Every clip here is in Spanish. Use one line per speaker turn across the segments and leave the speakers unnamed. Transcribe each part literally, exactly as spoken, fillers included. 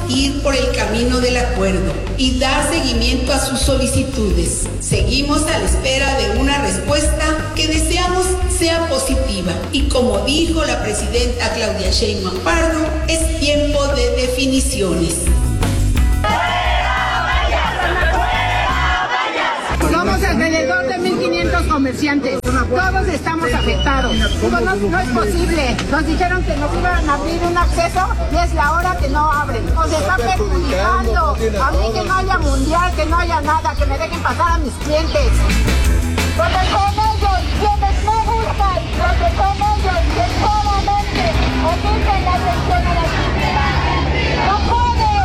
ir por el camino del acuerdo y dar seguimiento a sus solicitudes. Seguimos a la espera de una respuesta que deseamos sea positiva. Y como dijo la presidenta Claudia Sheinbaum Pardo, es tiempo de definiciones.
Somos alrededor de mil quinientos comerciantes. Todos estamos afectados. Digo, no, no es posible. Nos dijeron que nos iban a abrir un acceso y es la hora que no abren. Nos está perjudicando. A mí que no haya mundial, que no haya nada, que me dejen pasar a mis clientes. Porque con ellos, quienes me gustan, porque con ellos, que solamente omiten la atención a la víctima. ¡No pueden!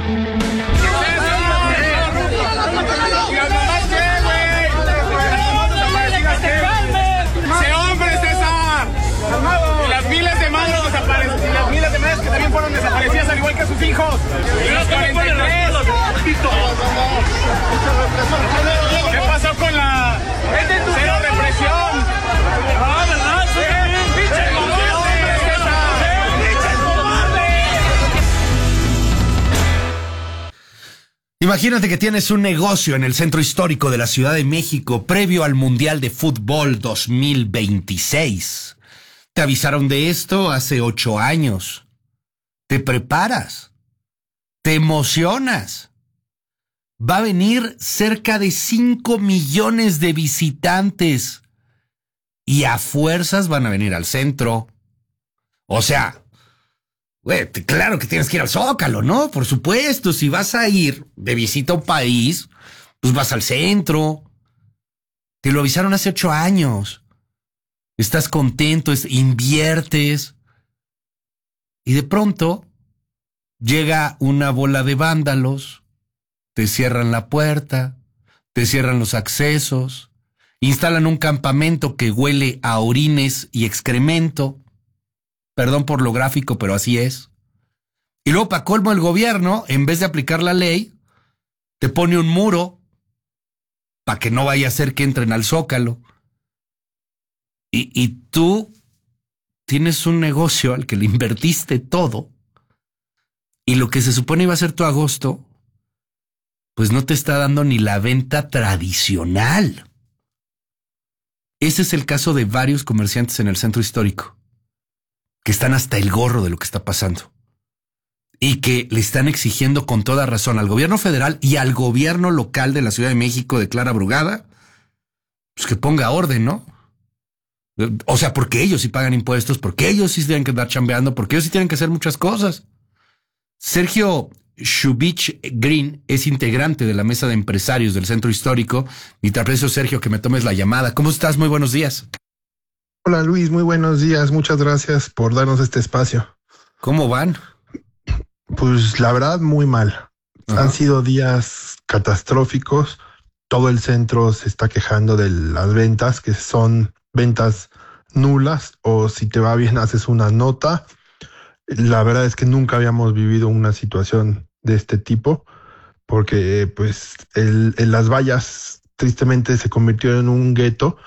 Que también fueron desaparecidas al igual que sus hijos. Y los cuarenta y tres. ¿Qué pasó con la cero represión? Ah, ¿verdad?
Imagínate que tienes un negocio en el centro histórico de la Ciudad de México previo al Mundial de Fútbol dos mil veintiséis. Te avisaron de esto hace ocho años. Te preparas, te emocionas. Va a venir cerca de cinco millones de visitantes y a fuerzas van a venir al centro. O sea, güey, claro que tienes que ir al Zócalo, ¿no? Por supuesto, si vas a ir de visita a un país, pues vas al centro. Te lo avisaron hace ocho años. Estás contento, es, inviertes. Y de pronto llega una bola de vándalos, te cierran la puerta, te cierran los accesos, instalan un campamento que huele a orines y excremento. Perdón por lo gráfico, pero así es. Y luego, para colmo, el gobierno, en vez de aplicar la ley, te pone un muro para que no vaya a ser que entren al Zócalo. Y, y tú tienes un negocio al que le invertiste todo y lo que se supone iba a ser tu agosto, pues no te está dando ni la venta tradicional. Ese es el caso de varios comerciantes en el centro histórico que están hasta el gorro de lo que está pasando y que le están exigiendo con toda razón al gobierno federal y al gobierno local de la Ciudad de México de Clara Brugada, pues que ponga orden, ¿no? O sea, porque ellos sí pagan impuestos, porque ellos sí tienen que andar chambeando, porque ellos sí tienen que hacer muchas cosas. Sergio Shubich Green es integrante de la mesa de empresarios del centro histórico. Y te aprecio, Sergio, que me tomes la llamada. ¿Cómo estás? Muy buenos días.
Hola, Luis. Muy buenos días. Muchas gracias por darnos este espacio.
¿Cómo van?
Pues la verdad, muy mal. Ajá. Han sido días catastróficos. Todo el centro se está quejando de las ventas, que son ventas nulas, o si te va bien haces una nota. La verdad es que nunca habíamos vivido una situación de este tipo, porque pues el, el las vallas tristemente se convirtió en un gueto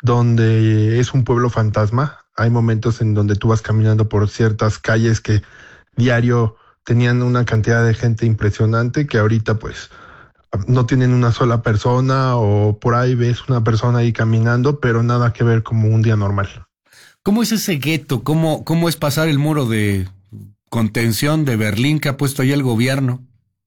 donde es un pueblo fantasma. Hay momentos en donde tú vas caminando por ciertas calles que diario tenían una cantidad de gente impresionante, que ahorita pues no tienen una sola persona, o por ahí ves una persona ahí caminando, pero nada que ver como un día normal.
¿Cómo es ese gueto? ¿Cómo, cómo es pasar el muro de contención de Berlín que ha puesto ahí el gobierno?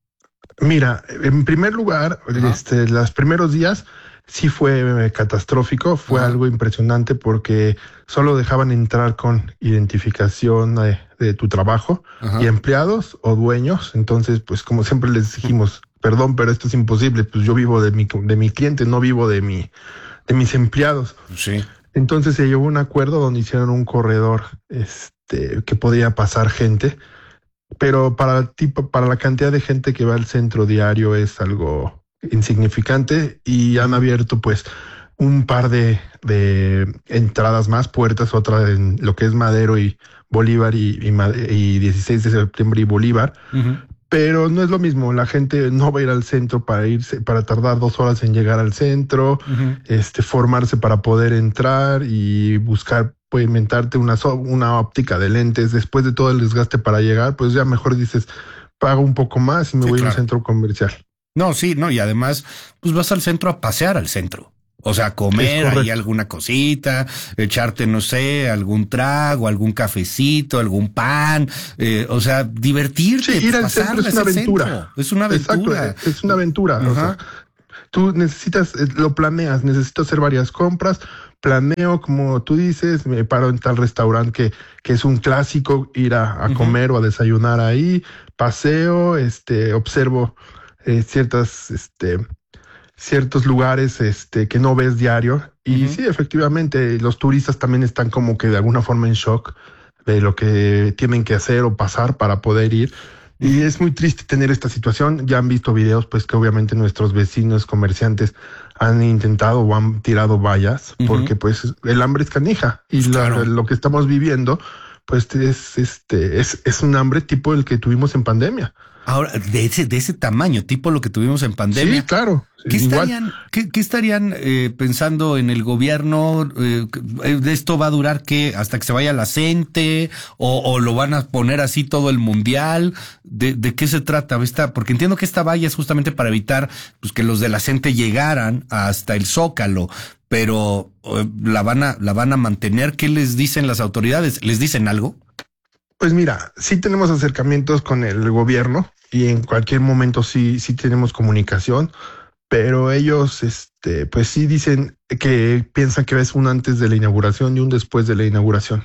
Mira, en primer lugar, Ajá. este, los primeros días sí fue catastrófico, fue Ajá. algo impresionante porque solo dejaban entrar con identificación de, de tu trabajo Ajá. y empleados o dueños. Entonces, pues como siempre les dijimos, perdón, pero esto es imposible, pues yo vivo de mi, de mi cliente, no vivo de mi, de mis empleados.
Sí.
Entonces se llegó a un acuerdo donde hicieron un corredor este, que podía pasar gente, pero para, tipo, para la cantidad de gente que va al centro diario es algo insignificante, y han abierto pues un par de, de entradas más, puertas, otra en lo que es Madero y Bolívar y, y, y dieciséis de septiembre y Bolívar. Uh-huh. Pero no es lo mismo, la gente no va a ir al centro para irse, para tardar dos horas en llegar al centro, uh-huh. este, formarse para poder entrar y buscar, pues, inventarte una, una óptica de lentes. Después de todo el desgaste para llegar, pues ya mejor dices, pago un poco más y me
Sí,
voy
claro.
a un centro comercial.
No, sí, no, y además, pues vas al centro a pasear al centro. O sea, comer ahí alguna cosita, echarte, no sé, algún trago, algún cafecito, algún pan, eh, o sea, divertirte.
Sí, ir al centro es una aventura.
Centro. Es una aventura.
Exacto, es una aventura. O sea, tú necesitas, lo planeas, necesito hacer varias compras, planeo, como tú dices, me paro en tal restaurante que, que es un clásico, ir a, a uh-huh. comer o a desayunar ahí, paseo, este, observo eh, ciertas, este, ciertos lugares este, que no ves diario. Y uh-huh. sí, efectivamente, los turistas también están como que de alguna forma en shock de lo que tienen que hacer o pasar para poder ir. Y es muy triste tener esta situación. Ya han visto videos, pues, que obviamente nuestros vecinos comerciantes han intentado o han tirado vallas, uh-huh. porque, pues, el hambre es canija. Y claro. la, lo que estamos viviendo, pues, es este es, es un hambre tipo el que tuvimos en pandemia.
Ahora, de ese, de ese tamaño, tipo lo que tuvimos en pandemia.
Sí, claro.
¿Qué estarían, ¿qué, qué estarían eh, pensando en el gobierno? Eh, ¿Esto va a durar qué? ¿Hasta que se vaya la gente? ¿O, o lo van a poner así todo el mundial? ¿De, de qué se trata? Esta, porque entiendo que esta valla es justamente para evitar pues, que los de la gente llegaran hasta el Zócalo. Pero eh, la van a, la van a mantener. ¿Qué les dicen las autoridades? ¿Les dicen algo?
Pues mira, sí tenemos acercamientos con el gobierno y en cualquier momento sí, sí tenemos comunicación, pero ellos, este, pues sí dicen que piensan que es un antes de la inauguración y un después de la inauguración.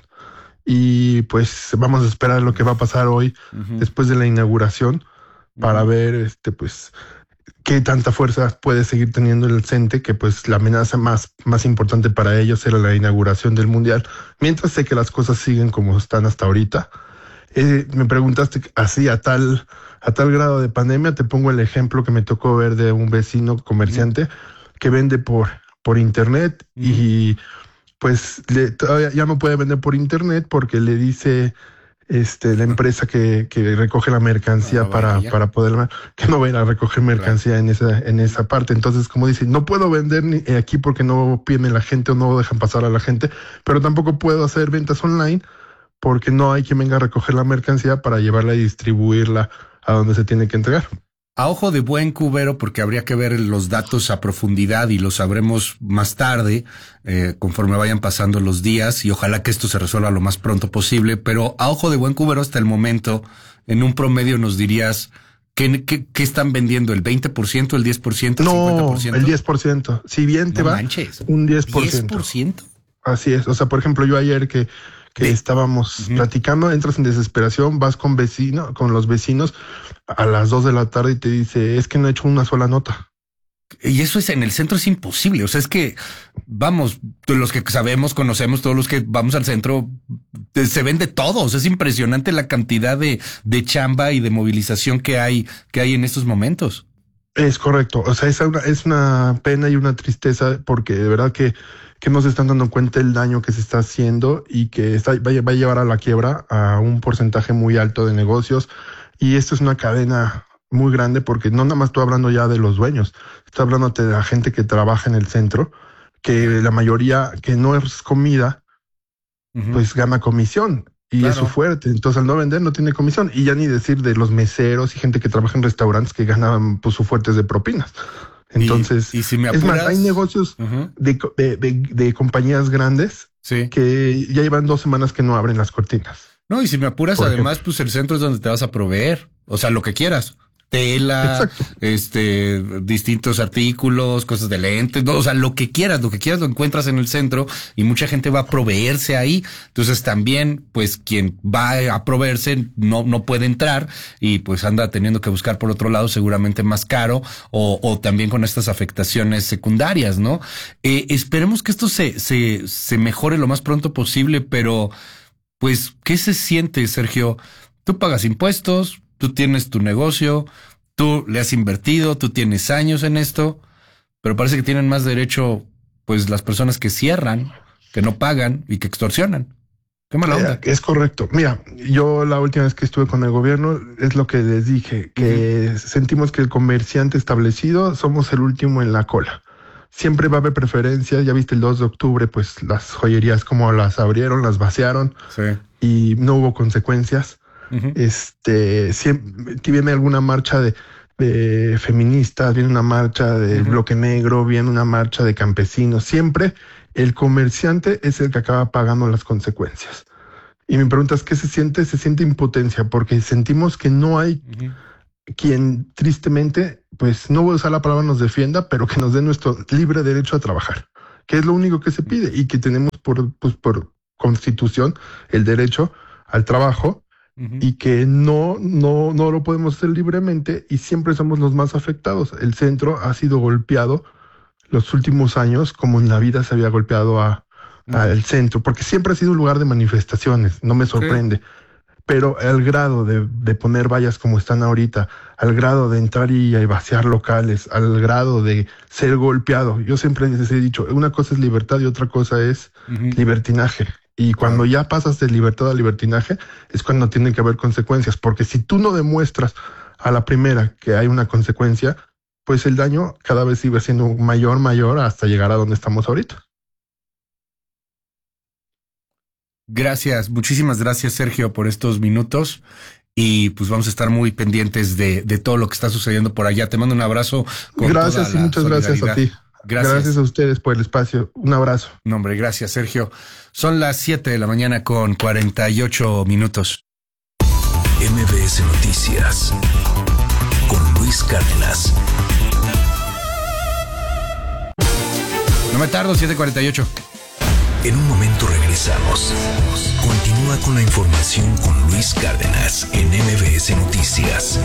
Y pues vamos a esperar lo que va a pasar hoy uh-huh. después de la inauguración para uh-huh. ver, este, pues, qué tanta fuerza puede seguir teniendo el CENTE, que pues la amenaza más, más importante para ellos era la inauguración del Mundial. Mientras sé que las cosas siguen como están hasta ahorita. Eh, me preguntaste así a tal, a tal grado de pandemia, te pongo el ejemplo que me tocó ver de un vecino comerciante uh-huh. que vende por, por internet uh-huh. y pues le, todavía ya no puede vender por internet porque le dice este la empresa que, que recoge la mercancía no, no para, para poder, que no va a ir a recoger mercancía claro. en esa, en esa parte. Entonces, como dice, no puedo vender ni aquí porque no piden la gente o no dejan pasar a la gente, pero tampoco puedo hacer ventas online porque no hay quien venga a recoger la mercancía para llevarla y distribuirla a donde se tiene que entregar.
A ojo de buen cubero, porque habría que ver los datos a profundidad y lo sabremos más tarde, eh, conforme vayan pasando los días, y ojalá que esto se resuelva lo más pronto posible, pero a ojo de buen cubero hasta el momento, en un promedio nos dirías, ¿qué, qué, qué están vendiendo? ¿El veinte por ciento, el diez por ciento, el
no,
cincuenta por ciento?
El diez por ciento. Si bien te
no
va,
manches.
un diez por ciento.
¿diez por ciento?
Así es. O sea, por ejemplo, yo ayer que que estábamos uh-huh. platicando, entras en desesperación, vas con vecino, con los vecinos a las dos de la tarde y te dice, es que no he hecho una sola nota.
Y eso es en el centro, es imposible. O sea, es que, vamos, los que sabemos, conocemos, todos los que vamos al centro, se vende todo. O sea, es impresionante la cantidad de, de chamba y de movilización que hay, que hay en estos momentos.
Es correcto. O sea, es una, es una pena y una tristeza porque de verdad que que no se están dando cuenta del daño que se está haciendo y que está, va, va a llevar a la quiebra a un porcentaje muy alto de negocios. Y esto es una cadena muy grande porque no nada más estoy hablando ya de los dueños, estoy hablando de la gente que trabaja en el centro, que la mayoría que no es comida, uh-huh. pues gana comisión. Y claro. es su fuerte. Entonces, al no vender, no tiene comisión. Y ya ni decir de los meseros y gente que trabaja en restaurantes que ganan pues, su fuerte de propinas. Entonces,
y, y si me apuras,
es más, hay negocios uh-huh. de, de, de, de compañías grandes sí. que ya llevan dos semanas que no abren las cortinas.
No, y si me apuras, Por además, ejemplo. pues el centro es donde te vas a proveer. O sea, lo que quieras. Tela, Exacto. este, distintos artículos, cosas de lentes, no, o sea, lo que quieras, lo que quieras lo encuentras en el centro y mucha gente va a proveerse ahí. Entonces también, pues, quien va a proveerse no, no puede entrar y pues anda teniendo que buscar por otro lado seguramente más caro o, o también con estas afectaciones secundarias, ¿no? Eh, esperemos que esto se, se, se mejore lo más pronto posible, pero pues, ¿qué se siente, Sergio? Tú pagas impuestos, tú tienes tu negocio, tú le has invertido, tú tienes años en esto, pero parece que tienen más derecho, pues, las personas que cierran, que no pagan y que extorsionan. Qué mala onda.
Es correcto. Mira, yo la última vez que estuve con el gobierno es lo que les dije, que uh-huh. sentimos que el comerciante establecido somos el último en la cola. Siempre va a haber preferencias. Ya viste el dos de octubre, pues las joyerías como las abrieron, las vaciaron sí. y no hubo consecuencias. Uh-huh. Este, siempre que viene alguna marcha de, de feministas, viene una marcha del uh-huh. bloque negro, viene una marcha de campesinos, siempre el comerciante es el que acaba pagando las consecuencias. Y mi pregunta es, ¿qué se siente? Se siente impotencia, porque sentimos que no hay uh-huh. quien tristemente, pues no voy a usar la palabra nos defienda, pero que nos dé nuestro libre derecho a trabajar, que es lo único que se pide y que tenemos por, pues, por constitución el derecho al trabajo. Uh-huh. Y que no, no, no lo podemos hacer libremente y siempre somos los más afectados. El centro ha sido golpeado los últimos años como en la vida se había golpeado a, uh-huh. al centro, porque siempre ha sido un lugar de manifestaciones, no me sorprende. Okay. Pero al grado de, de poner vallas como están ahorita, al grado de entrar y, y vaciar locales, al grado de ser golpeado, yo siempre les he dicho, una cosa es libertad y otra cosa es uh-huh. libertinaje. Y cuando ya pasas de libertad a libertinaje es cuando tienen que haber consecuencias, porque si tú no demuestras a la primera que hay una consecuencia, pues el daño cada vez sigue siendo mayor, mayor hasta llegar a donde estamos ahorita.
Gracias, muchísimas gracias Sergio por estos minutos y pues vamos a estar muy pendientes de, de todo lo que está sucediendo por allá. Te mando un abrazo. Con
gracias y muchas gracias a ti. Gracias. Gracias a ustedes por el espacio. Un abrazo.
No, hombre, gracias, Sergio. Son las siete de la mañana con cuarenta y ocho minutos.
M B S Noticias con Luis Cárdenas.
No me tardo, siete cuarenta y ocho.
En un momento regresamos. Continúa con la información con Luis Cárdenas en M B S Noticias.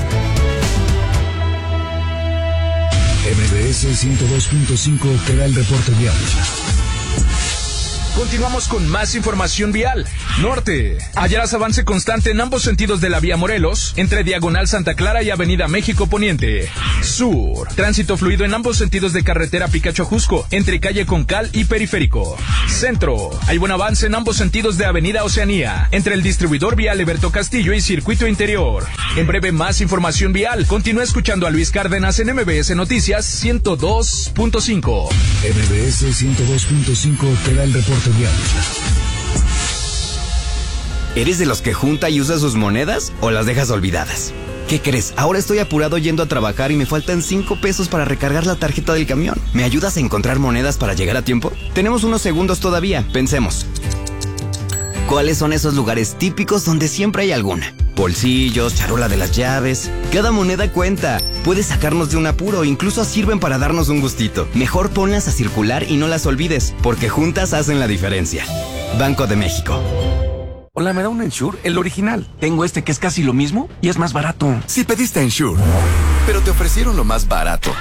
M B S ciento dos punto cinco te da el reporte vial.
Continuamos con más información vial. Norte. Hallarás avance constante en ambos sentidos de la vía Morelos, entre Diagonal Santa Clara y Avenida México Poniente. Sur. Tránsito fluido en ambos sentidos de carretera Picacho a Jusco, entre calle Concal y Periférico. Centro. Hay buen avance en ambos sentidos de Avenida Oceanía, entre el distribuidor vial Eberto Castillo y Circuito Interior. En breve, más información vial. Continúa escuchando a Luis Cárdenas en M B S Noticias ciento dos punto cinco.
M B S ciento dos punto cinco te da el reporte vial.
¿Eres de los que junta y usa sus monedas o las dejas olvidadas? ¿Qué crees? Ahora estoy apurado yendo a trabajar y me faltan cinco pesos para recargar la tarjeta del camión. ¿Me ayudas a encontrar monedas para llegar a tiempo? Tenemos unos segundos todavía, pensemos. ¿Cuáles son esos lugares típicos donde siempre hay alguna? Bolsillos, charola de las llaves. Cada moneda cuenta. Puede sacarnos de un apuro, incluso sirven para darnos un gustito. Mejor ponlas a circular y no las olvides, porque juntas hacen la diferencia. Banco de México.
Hola, ¿me da un Ensure? El original. Tengo este que es casi lo mismo y es más barato.
Si pediste Ensure, pero te ofrecieron lo más barato.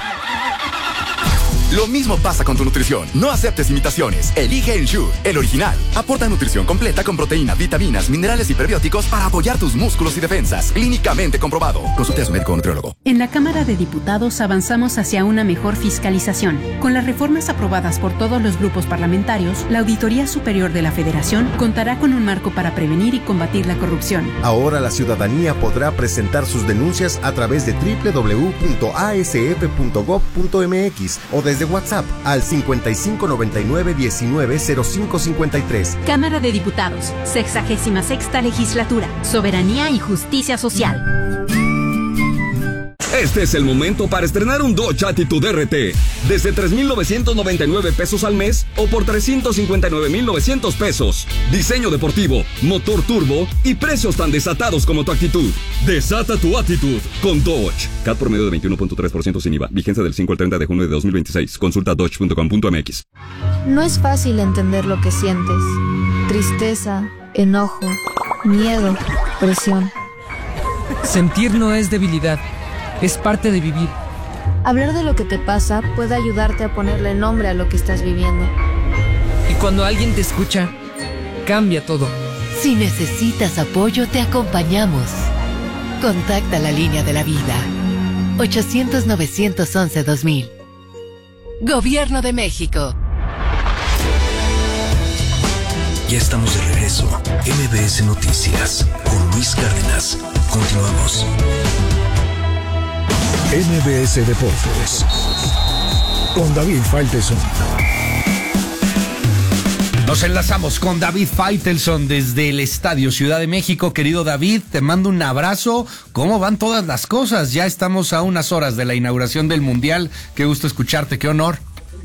Lo mismo pasa con tu nutrición. No aceptes imitaciones. Elige Ensure, el original. Aporta nutrición completa con proteínas, vitaminas, minerales y prebióticos para apoyar tus músculos y defensas. Clínicamente comprobado. Consulte a su médico o nutriólogo.
En la Cámara de Diputados avanzamos hacia una mejor fiscalización. Con las reformas aprobadas por todos los grupos parlamentarios, la Auditoría Superior de la Federación contará con un marco para prevenir y combatir la corrupción.
Ahora la ciudadanía podrá presentar sus denuncias a través de doble u doble u doble u punto a s f punto gob punto m x o desde WhatsApp al cincuenta y cinco noventa y nueve diecinueve cero cinco cincuenta y tres.
Cámara de Diputados, sexagésima sexta legislatura, soberanía y justicia social.
Este es el momento para estrenar un Dodge Attitude R T. Desde tres mil novecientos noventa y nueve pesos al mes o por trescientos cincuenta y nueve mil novecientos pesos. Diseño deportivo, motor turbo y precios tan desatados como tu actitud. Desata tu actitud con Dodge. C A T promedio de veintiuno punto tres por ciento sin I V A. Vigencia del cinco al treinta de junio de dos mil veintiséis. Consulta dodge punto com punto m x.
No es fácil entender lo que sientes. Tristeza, enojo, miedo, presión.
Sentir no es debilidad. Es parte de vivir.
Hablar de lo que te pasa puede ayudarte a ponerle nombre a lo que estás viviendo.
Y cuando alguien te escucha, cambia todo.
Si necesitas apoyo, te acompañamos. Contacta la línea de la vida. ochocientos novecientos once dos mil. Gobierno de México.
Ya estamos de regreso. M B S Noticias con Luis Cárdenas. Continuamos. M B S Deportes con David Faitelson.
Nos enlazamos con David Faitelson desde el Estadio Ciudad de México. Querido David, te mando un abrazo. ¿Cómo van todas las cosas? Ya estamos a unas horas de la inauguración del Mundial. Qué gusto escucharte, qué honor.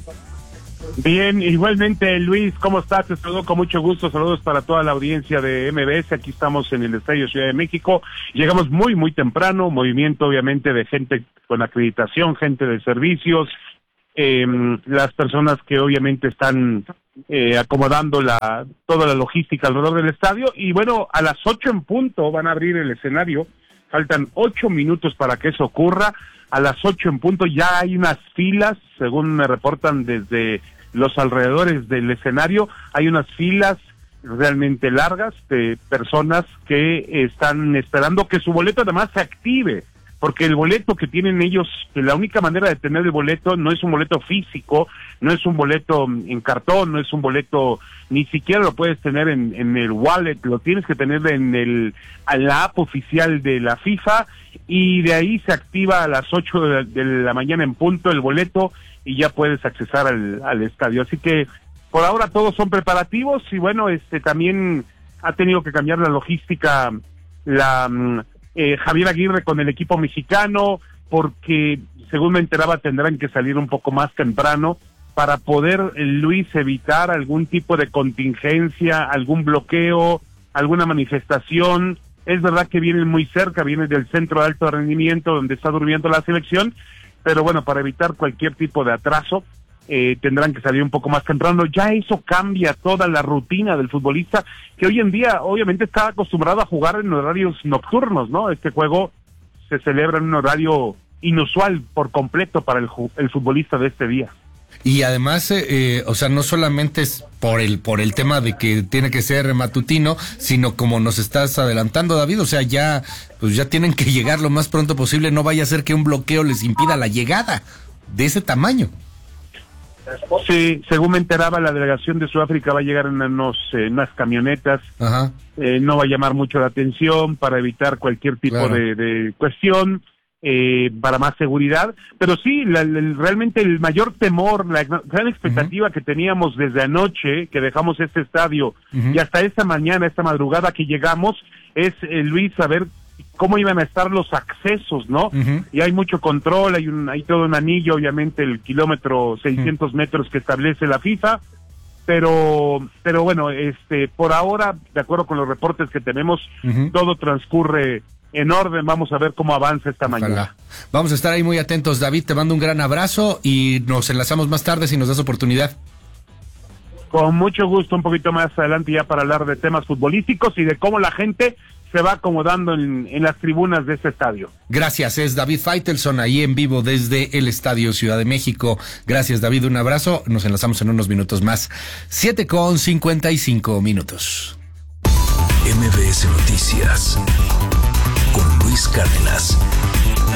Bien, igualmente Luis, ¿cómo estás? Te saludo con mucho gusto, saludos para toda la audiencia de M B S, aquí estamos en el Estadio Ciudad de México, llegamos muy muy temprano, movimiento obviamente de gente con acreditación, gente de servicios, eh, las personas que obviamente están eh, acomodando la toda la logística alrededor del estadio, y bueno, a las ocho en punto van a abrir el escenario, faltan ocho minutos para que eso ocurra, a las ocho en punto ya hay unas filas, según me reportan desde los alrededores del escenario, hay unas filas realmente largas de personas que están esperando que su boleto además se active, porque el boleto que tienen ellos, la única manera de tener el boleto no es un boleto físico, no es un boleto en cartón, no es un boleto, ni siquiera lo puedes tener en, en el wallet, lo tienes que tener en el en la app oficial de la FIFA, y de ahí se activa a las ocho de, de la mañana en punto el boleto y ya puedes accesar al, al estadio. Así que por ahora todos son preparativos, y bueno, este también ha tenido que cambiar la logística la eh, Javier Aguirre con el equipo mexicano, porque según me enteraba tendrán que salir un poco más temprano para poder, eh, Luis, evitar algún tipo de contingencia, algún bloqueo, alguna manifestación. Es verdad que vienen muy cerca, vienen del centro de alto rendimiento donde está durmiendo la selección, pero bueno, para evitar cualquier tipo de atraso, eh, tendrán que salir un poco más temprano. Ya eso cambia toda la rutina del futbolista, que hoy en día obviamente está acostumbrado a jugar en horarios nocturnos, ¿no? Este juego se celebra en un horario inusual por completo para el, el futbolista de este día.
Y además, eh, eh, o sea, no solamente es por el por el tema de que tiene que ser matutino, sino como nos estás adelantando, David, o sea, ya pues ya tienen que llegar lo más pronto posible, no vaya a ser que un bloqueo les impida la llegada de ese tamaño.
Sí, según me enteraba, la delegación de Sudáfrica va a llegar en unos, eh, unas camionetas.
Ajá.
Eh, no va a llamar mucho la atención para evitar cualquier tipo
Claro.
de, de cuestión. Eh, para más seguridad, pero sí, la, la, realmente el mayor temor, la gran expectativa uh-huh. que teníamos desde anoche, que dejamos este estadio, uh-huh. y hasta esta mañana, esta madrugada que llegamos, es, eh, Luis, saber cómo iban a estar los accesos, ¿no? Uh-huh. Y hay mucho control, hay un hay todo un anillo, obviamente, el kilómetro seiscientos uh-huh. metros que establece la FIFA, pero pero bueno, este por ahora, de acuerdo con los reportes que tenemos, uh-huh. todo transcurre en orden. Vamos a ver cómo avanza esta Ojalá. mañana.
Vamos a estar ahí muy atentos, David, te mando un gran abrazo y nos enlazamos más tarde si nos das oportunidad.
Con mucho gusto, un poquito más adelante ya para hablar de temas futbolísticos y de cómo la gente se va acomodando en, en las tribunas de este estadio.
Gracias, es David Faitelson ahí en vivo desde el Estadio Ciudad de México. Gracias, David, un abrazo, nos enlazamos en unos minutos más. siete con cincuenta y cinco minutos.
M B S Noticias con Luis Cárdenas.